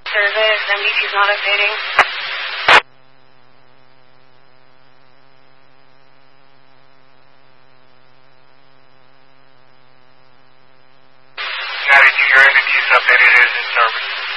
Service, MDT's not updating. Natty, your MDT's updated, it is in service.